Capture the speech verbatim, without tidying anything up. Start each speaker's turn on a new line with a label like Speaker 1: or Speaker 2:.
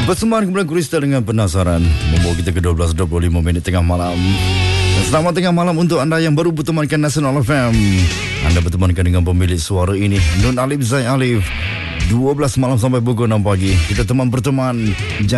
Speaker 1: Bersama kemudian Krista dengan penasaran membawa kita ke dua belas dua puluh lima minit tengah malam. Dan selamat tengah malam untuk anda yang baru bertemankan Nasional F M. Anda bertemankan dengan pemilik suara ini, Nun Alif Zai Alif. dua belas malam sampai pukul enam pagi. Kita teman berteman.